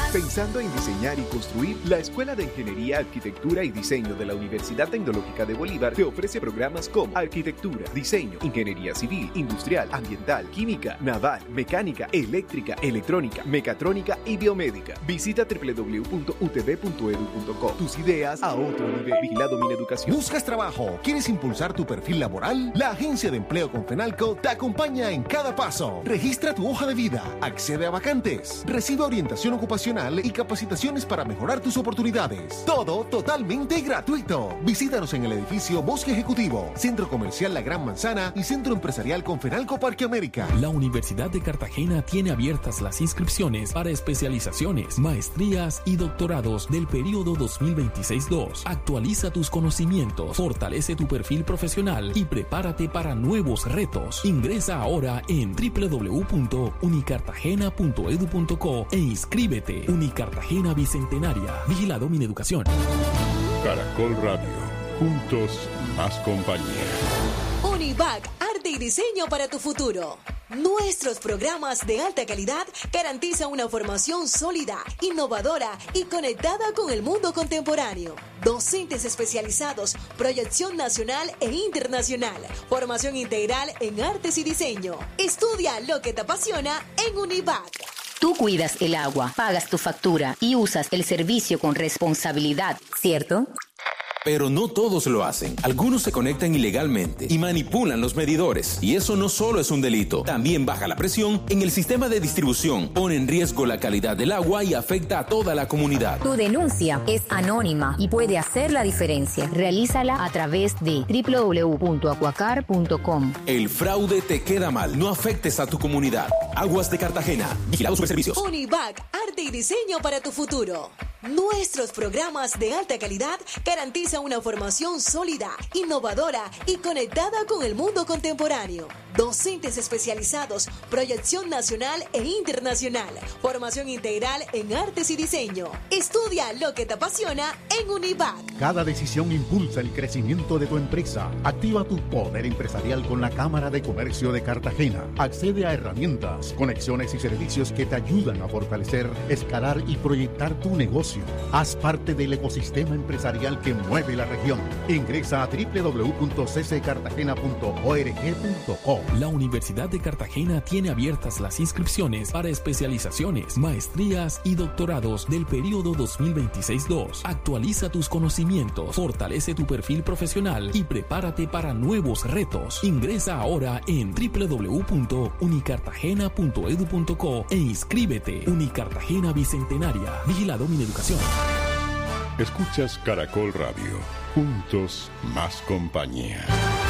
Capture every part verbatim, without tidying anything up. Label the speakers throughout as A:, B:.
A: Pensando en diseñar y construir, la Escuela de Ingeniería, Arquitectura y Diseño de la Universidad Tecnológica de Bolívar te ofrece programas como Arquitectura, Diseño, Ingeniería Civil, Industrial, Ambiental, Química, Naval, Mecánica, Eléctrica, Electrónica, Mecatrónica y Biomédica. Visita doble u doble u doble u punto u t b punto e d u punto co. Tus ideas a otro nivel. Vigilado Mineducación.
B: ¿Buscas trabajo? ¿Quieres impulsar tu perfil laboral? La Agencia de Empleo Confenalco te acompaña en cada paso. Registra tu hoja de vida, accede a vacantes, recibe orientación ocupacional y capacitaciones para mejorar tus oportunidades. Todo totalmente gratuito. Visítanos en el edificio Bosque Ejecutivo, Centro Comercial La Gran Manzana y Centro Empresarial Confenalco Parque América.
C: La Universidad de Cartagena tiene abiertas las inscripciones para especializaciones, maestrías y doctorados del periodo dos mil veintiséis dos. Actualiza tus conocimientos, fortalece tu perfil profesional y prepárate para nuevos retos. Ingresa ahora en doble u doble u doble u punto unicartagena punto e d u punto co e inscríbete. Unicartagena Bicentenaria. Vigilado Mineducación.
D: Caracol Radio. Juntos, más compañía.
E: Univac, arte y diseño para tu futuro. Nuestros programas de alta calidad garantizan una formación sólida, innovadora y conectada con el mundo contemporáneo. Docentes especializados, proyección nacional e internacional, formación integral en artes y diseño. Estudia lo que te apasiona en Univac.
F: Tú cuidas el agua, pagas tu factura y usas el servicio con responsabilidad, ¿cierto?
G: Pero no todos lo hacen. Algunos se conectan ilegalmente y manipulan los medidores. Y eso no solo es un delito, también baja la presión en el sistema de distribución, pone en riesgo la calidad del agua y afecta a toda la comunidad.
F: Tu denuncia es anónima y puede hacer la diferencia. Realízala a través de doble u doble u doble u punto acuacar punto com.
G: El fraude te queda mal. No afectes a tu comunidad. Aguas de Cartagena. Vigilado Superservicios.
E: Univac, arte y diseño para tu futuro. Nuestros programas de alta calidad garantizan una formación sólida, innovadora y conectada con el mundo contemporáneo. Docentes especializados, proyección nacional e internacional, formación integral en artes y diseño. Estudia lo que te apasiona en Univac.
H: Cada decisión impulsa el crecimiento de tu empresa. Activa tu poder empresarial con la Cámara de Comercio de Cartagena. Accede a herramientas, conexiones y servicios que te ayudan a fortalecer, escalar y proyectar tu negocio. Haz parte del ecosistema empresarial que mueve la región. Ingresa a doble u doble u doble u punto c c cartagena punto org punto co.
C: La Universidad de Cartagena tiene abiertas las inscripciones para especializaciones, maestrías y doctorados del periodo dos mil veintiséis dos. Actualiza tus conocimientos, fortalece tu perfil profesional y prepárate para nuevos retos. Ingresa ahora en doble u doble u doble u punto unicartagena punto e d u punto co e inscríbete. Unicartagena Bicentenaria. Vigilado Mineducación.
D: Escuchas Caracol Radio. Juntos, más compañía.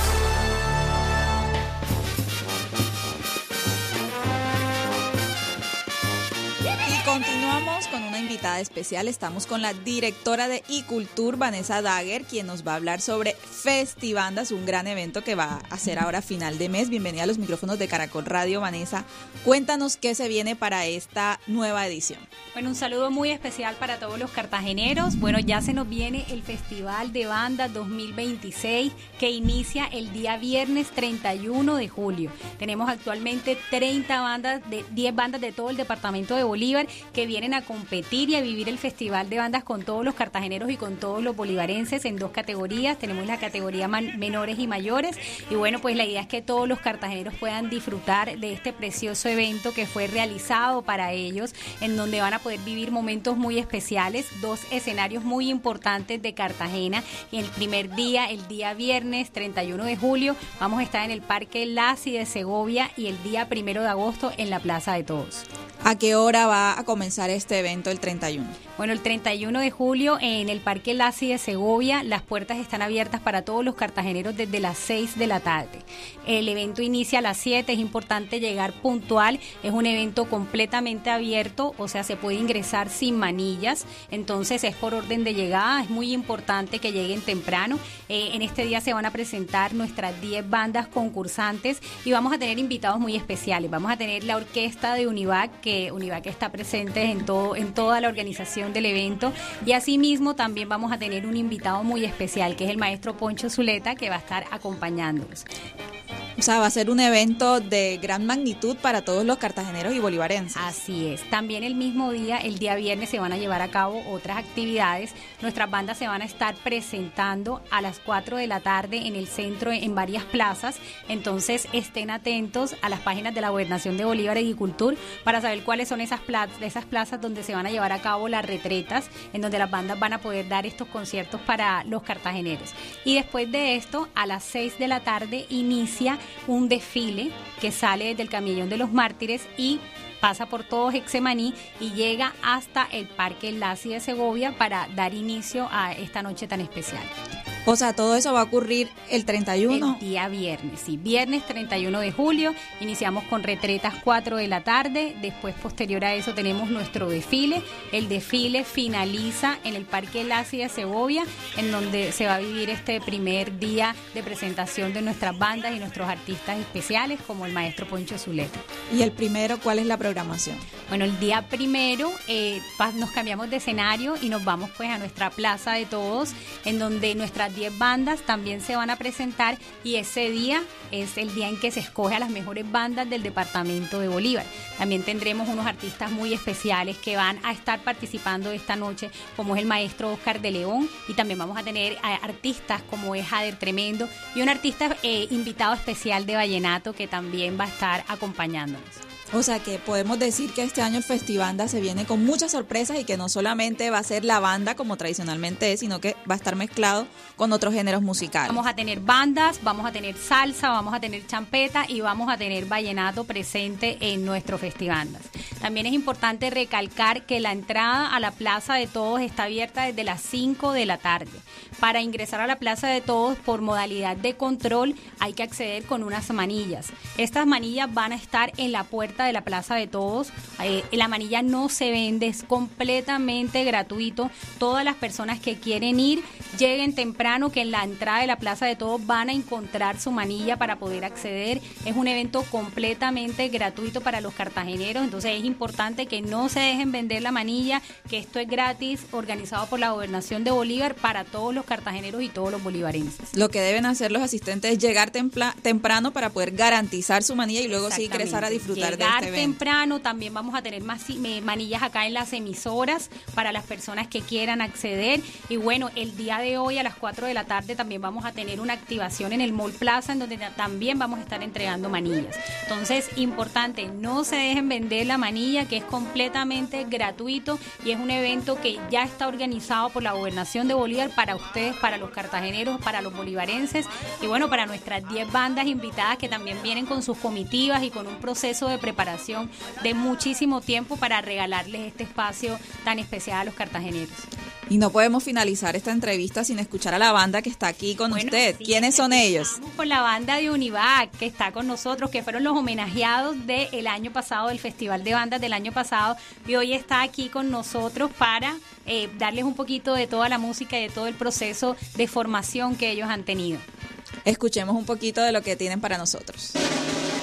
I: Continuamos con una invitada especial. Estamos con la directora de iCulture, Vanessa Daguer, quien nos va a hablar sobre Festibandas, un gran evento que va a ser ahora a final de mes. Bienvenida a los micrófonos de Caracol Radio, Vanessa. Cuéntanos qué se viene para esta nueva edición.
J: Bueno, un saludo muy especial para todos los cartageneros. Bueno, ya se nos viene el Festival de Bandas dos mil veintiséis, que inicia el día viernes treinta y uno de julio. Tenemos actualmente treinta bandas, de diez bandas de todo el departamento de Bolívar, que vienen a competir y a vivir el Festival de Bandas con todos los cartageneros y con todos los bolivarenses en dos categorías. Tenemos la categoría man- menores y mayores, y bueno, pues la idea es que todos los cartageneros puedan disfrutar de este precioso evento que fue realizado para ellos, en donde van a poder vivir momentos muy especiales, dos escenarios muy importantes de Cartagena. Y el primer día, el día viernes treinta y uno de julio, vamos a estar en el Parque Lacy de Segovia, y el día primero de agosto en la Plaza de Todos.
I: ¿A qué hora va a comenzar este evento el treinta y uno?
J: Bueno, el treinta y uno de julio en el Parque Lacy de Segovia, las puertas están abiertas para todos los cartageneros desde las seis de la tarde. El evento inicia a las siete, es importante llegar puntual, es un evento completamente abierto, o sea, se puede ingresar sin manillas, entonces es por orden de llegada, es muy importante que lleguen temprano. Eh, en este día se van a presentar nuestras diez bandas concursantes y vamos a tener invitados muy especiales. Vamos a tener la orquesta de Univac, que Univac está presente en todo, en toda la organización del evento, y asimismo también vamos a tener un invitado muy especial, que es el maestro Poncho Zuleta, que va a estar acompañándonos.
I: O sea, va a ser un evento de gran magnitud para todos los cartageneros y bolivarenses.
J: Así es. También el mismo día, el día viernes, se van a llevar a cabo otras actividades. Nuestras bandas se van a estar presentando a las cuatro de la tarde en el centro, en varias plazas. Entonces, estén atentos a las páginas de la Gobernación de Bolívar y Cultura para saber cuáles son esas plazas, esas plazas donde se van a llevar a cabo las retretas, en donde las bandas van a poder dar estos conciertos para los cartageneros. Y después de esto, a las seis de la tarde, inicia un desfile que sale desde el Camellón de los Mártires y pasa por todo Getsemaní y llega hasta el Parque Lacy de Segovia para dar inicio a esta noche tan especial.
I: O sea, todo eso va a ocurrir el treinta y uno.
J: El día viernes, sí, viernes treinta y uno de julio, iniciamos con retretas cuatro de la tarde, después posterior a eso tenemos nuestro desfile, el desfile finaliza en el Parque Lacy de Segovia, en donde se va a vivir este primer día de presentación de nuestras bandas y nuestros artistas especiales, como el maestro Poncho Zuleta.
I: ¿Y el primero, cuál es la programación?
J: Bueno, el día primero eh, nos cambiamos de escenario y nos vamos pues a nuestra Plaza de Todos, en donde nuestras diez bandas también se van a presentar y ese día es el día en que se escoge a las mejores bandas del departamento de Bolívar. También tendremos unos artistas muy especiales que van a estar participando esta noche, como es el maestro Oscar de León, y también vamos a tener a artistas como es Jader Tremendo y un artista eh, invitado especial de vallenato que también va a estar acompañándonos.
I: O sea que podemos decir que este año el Festivanda se viene con muchas sorpresas y que no solamente va a ser la banda como tradicionalmente es, sino que va a estar mezclado con otros géneros musicales.
J: Vamos a tener bandas, vamos a tener salsa, vamos a tener champeta y vamos a tener vallenato presente en nuestro Festivandas. También es importante recalcar que la entrada a la Plaza de Todos está abierta desde las cinco de la tarde. Para ingresar a la Plaza de Todos por modalidad de control hay que acceder con unas manillas. Estas manillas van a estar en la puerta de la Plaza de Todos. Eh, la manilla no se vende, es completamente gratuito. Todas las personas que quieren ir, lleguen temprano, que en la entrada de la Plaza de Todos van a encontrar su manilla para poder acceder. Es un evento completamente gratuito para los cartageneros, entonces es importante que no se dejen vender la manilla, que esto es gratis, organizado por la Gobernación de Bolívar para todos los cartageneros y todos los bolivarenses.
I: Lo que deben hacer los asistentes es llegar templa- temprano para poder garantizar su manilla y luego sí ingresar a disfrutar
J: Llegar
I: de este evento.
J: temprano, también vamos a tener más manillas acá en las emisoras para las personas que quieran acceder. Y bueno, el día de hoy a las cuatro de la tarde también vamos a tener una activación en el Mall Plaza, en donde también vamos a estar entregando manillas. Entonces, importante, no se dejen vender la manilla, que es completamente gratuito y es un evento que ya está organizado por la Gobernación de Bolívar para ustedes, para los cartageneros, para los bolivarenses y bueno, para nuestras diez bandas invitadas que también vienen con sus comitivas y con un proceso de preparación de muchísimo tiempo para regalarles este espacio tan especial a los cartageneros.
I: Y no podemos finalizar esta entrevista sin escuchar a la banda que está aquí con bueno, usted. Sí, ¿quiénes son ellos?
J: Con la banda de Univac, que está con nosotros, que fueron los homenajeados del año pasado, del Festival de Bandas del año pasado, y hoy está aquí con nosotros para eh, darles un poquito de toda la música y de todo el proceso de formación que ellos han tenido.
I: Escuchemos un poquito de lo que tienen para nosotros.